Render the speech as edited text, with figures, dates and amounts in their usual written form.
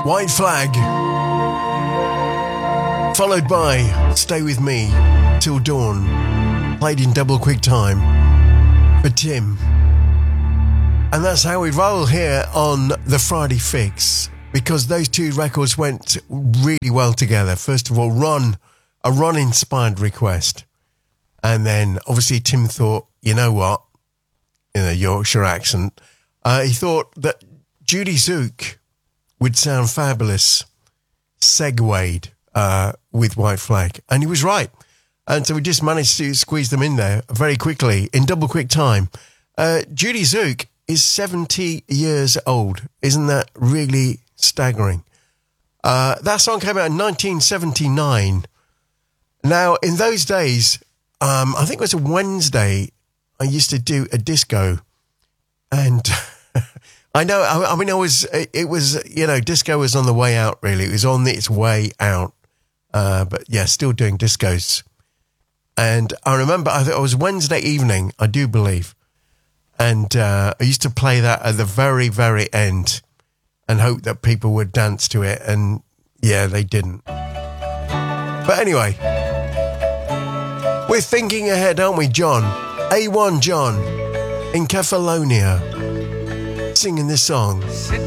White Flag, followed by Stay With Me Till Dawn, played in double quick time for Tim. And that's how we roll here on the Friday Fix, because those two records went really well together. First of all, a Ron-inspired request. And then, obviously, Tim thought, you know what? In a Yorkshire accent. He thought that Judy Zook would sound fabulous, segued with White Flag. And he was right. And so we just managed to squeeze them in there very quickly, in double quick time. Judy Zook is 70 years old. Isn't that really staggering? That song came out in 1979. Now, in those days, I think it was a Wednesday, I used to do a disco. And I know, I mean, it was, you know, disco was on the way out, really. It was on its way out. But yeah, still doing discos. And I remember, I think it was Wednesday evening, I do believe. And I used to play that at the very, very end and hope that people would dance to it. And yeah, they didn't. But anyway, we're thinking ahead, aren't we, John? A1 John in Kefalonia singing this song. Sitting